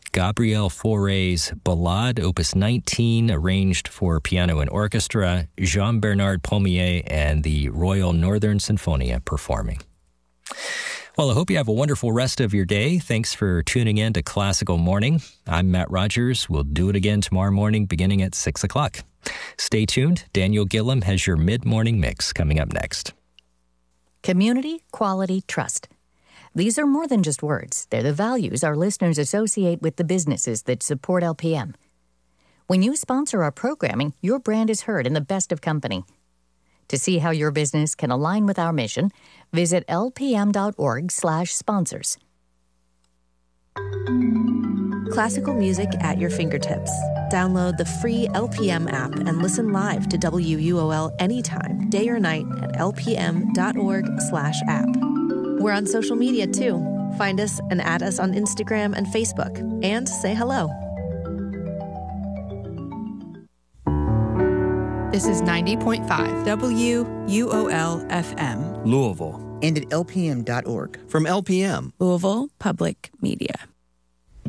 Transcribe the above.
Gabriel Fauré's Ballade, Opus 19, arranged for piano and orchestra, Jean-Bernard Pommier and the Royal Northern Sinfonia performing. Well, I hope you have a wonderful rest of your day. Thanks for tuning in to Classical Morning. I'm Matt Rogers. We'll do it again tomorrow morning beginning at 6 o'clock. Stay tuned. Daniel Gillum has your mid-morning mix coming up next. Community, quality, trust. These are more than just words. They're the values our listeners associate with the businesses that support LPM. When you sponsor our programming, your brand is heard in the best of company. To see how your business can align with our mission, visit lpm.org/sponsors. Classical music at your fingertips. Download the free LPM app and listen live to WUOL anytime, day or night at lpm.org/app. We're on social media too. Find us and add us on Instagram and Facebook, and say hello. This is 90.5 WUOL FM, Louisville. And at lpm.org. From LPM, Louisville Public Media.